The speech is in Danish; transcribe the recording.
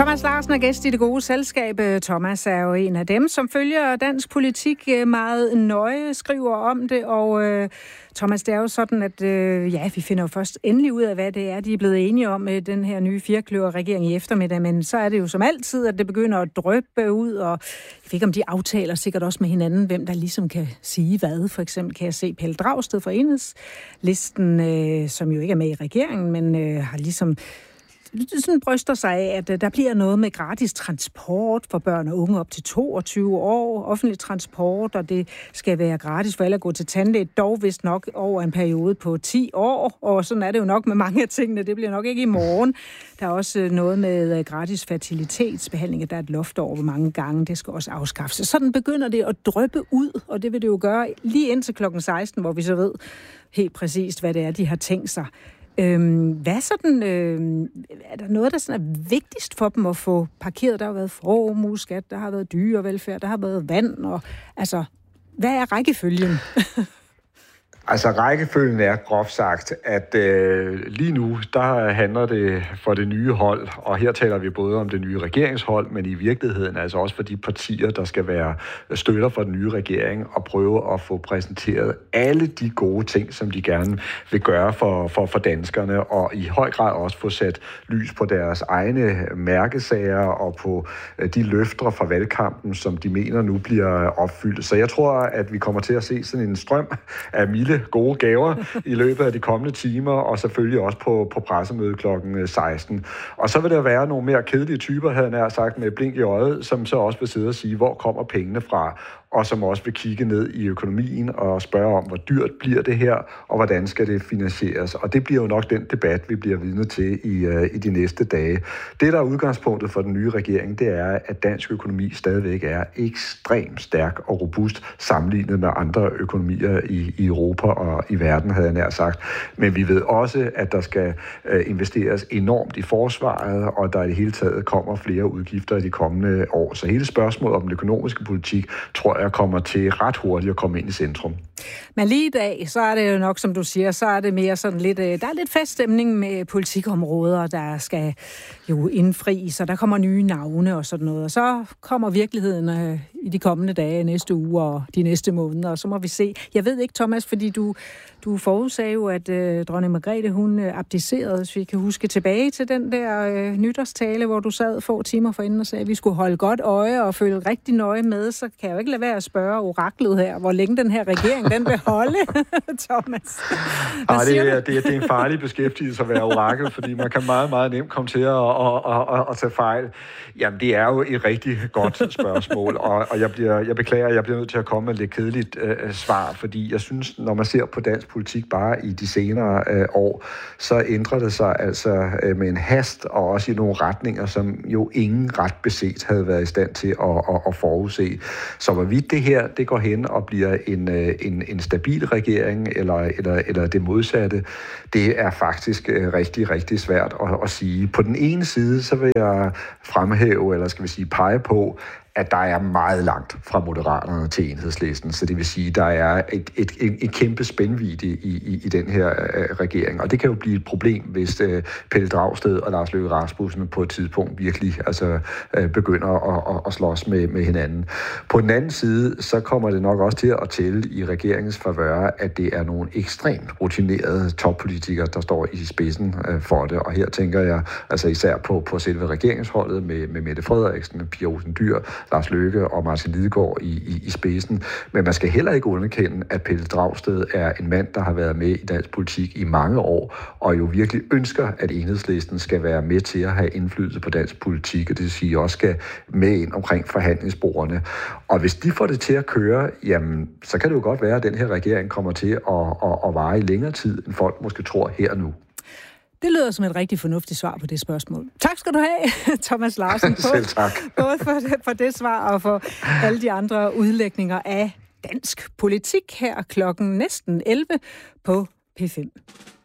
Thomas Larsen er gæst i Det Gode Selskab. Thomas er jo en af dem, som følger dansk politik meget nøje, skriver om det, og Thomas, det er jo sådan, at vi finder jo først endelig ud af, hvad det er, de er blevet enige om med den her nye firkløverregering i eftermiddag, men så er det jo som altid, at det begynder at dryppe ud, og jeg ved ikke, om de aftaler sikkert også med hinanden, hvem der ligesom kan sige hvad. For eksempel kan jeg se Pelle Dragsted fra Enhedslisten, som jo ikke er med i regeringen, men har ligesom sådan bryster sig af, at der bliver noget med gratis transport for børn og unge op til 22 år, offentlig transport, og det skal være gratis for alle at gå til tandlæge, dog vist nok over en periode på 10 år, og sådan er det jo nok med mange af tingene, det bliver nok ikke i morgen. Der er også noget med gratis fertilitetsbehandling, der er et loft over, hvor mange gange det skal også afskaffes. Sådan begynder det at dryppe ud, og det vil det jo gøre lige indtil klokken 16, hvor vi så ved helt præcist, hvad det er, de har tænkt sig. Hvad sådan, er der noget, der sådan er vigtigst for dem at få parkeret? Der har været formueskat, der har været dyrevelfærd, der har været vand, og altså, hvad er rækkefølgen? Altså rækkefølgen er groft sagt, at lige nu, der handler det for det nye hold, og her taler vi både om det nye regeringshold, men i virkeligheden altså også for de partier, der skal være støtter for den nye regering, og prøve at få præsenteret alle de gode ting, som de gerne vil gøre for danskerne, og i høj grad også få sat lys på deres egne mærkesager og på de løfter fra valgkampen, som de mener nu bliver opfyldt. Så jeg tror, at vi kommer til at se sådan en strøm af gode gaver i løbet af de kommende timer, og selvfølgelig også på pressemødet klokken 16. Og så vil der være nogle mere kedelige typer, havde jeg nær sagt, med blink i øjet, som så også vil sidde og sige, hvor kommer pengene fra, og som også vil kigge ned i økonomien og spørge om, hvor dyrt bliver det her, og hvordan skal det finansieres. Og det bliver jo nok den debat, vi bliver vidne til i de næste dage. Det, der er udgangspunktet for den nye regering, det er, at dansk økonomi stadigvæk er ekstremt stærk og robust sammenlignet med andre økonomier i Europa og i verden, havde jeg nær sagt. Men vi ved også, at der skal investeres enormt i forsvaret, og der i det hele taget kommer flere udgifter i de kommende år. Så hele spørgsmålet om den økonomiske politik, tror jeg, kommer til ret hurtigt at komme ind i centrum. Men lige i dag, så er det jo nok, som du siger, så er det mere sådan lidt, der er lidt feststemning med politikområder, der skal jo indfries, og der kommer nye navne og sådan noget. Og så kommer virkeligheden i de kommende dage, næste uge og de næste måneder, og så må vi se. Jeg ved ikke, Thomas, fordi du forudsagde jo, at dronning Margrethe, hun abdicerede, hvis vi kan huske tilbage til den der nytårstale, hvor du sad få timer forinden og sagde, at vi skulle holde godt øje og følge rigtig nøje med, så kan jeg jo ikke lade være at spørge oraklet her, hvor længe den her regering, den vil holde, Thomas. Det er en farlig beskæftigelse at være orakel, fordi man kan meget, meget nemt komme til at tage fejl. Jamen, det er jo et rigtig godt spørgsmål, og jeg beklager, at jeg bliver nødt til at komme med et lidt kedeligt svar, fordi jeg synes, når man ser på dansk politik bare i de senere år, så ændrer det sig altså med en hast, og også i nogle retninger, som jo ingen ret beset havde været i stand til at forudse. Så hvorvidt det her, det går hen og bliver en stabil regering, eller det modsatte, det er faktisk rigtig, rigtig svært at sige. På den ene side, så vil jeg fremhæve, eller skal vi sige pege på, at der er meget langt fra Moderaterne til Enhedslisten. Så det vil sige, at der er et kæmpe spændvidde i den her regering. Og det kan jo blive et problem, hvis Pelle Dragsted og Lars Løkke Rasmussen på et tidspunkt virkelig begynder at slås med hinanden. På den anden side, så kommer det nok også til at tælle i regeringens favør, at det er nogle ekstremt rutinerede toppolitikere, der står i spidsen for det. Og her tænker jeg altså især på selve regeringsholdet med Mette Frederiksen, Pia Olsen Dyhr, Lars Løkke og Martin Lidegaard i spidsen. Men man skal heller ikke underkende, at Pelle Dragsted er en mand, der har været med i dansk politik i mange år, og jo virkelig ønsker, at Enhedslisten skal være med til at have indflydelse på dansk politik, og det vil sige også skal med ind omkring forhandlingsbordene. Og hvis de får det til at køre, jamen, så kan det jo godt være, at den her regering kommer til at vare i længere tid, end folk måske tror her nu. Det lyder som et rigtig fornuftigt svar på det spørgsmål. Tak skal du have, Thomas Larsen. Selv tak. Både for det svar og for alle de andre udlægninger af dansk politik her klokken næsten 11 på P5.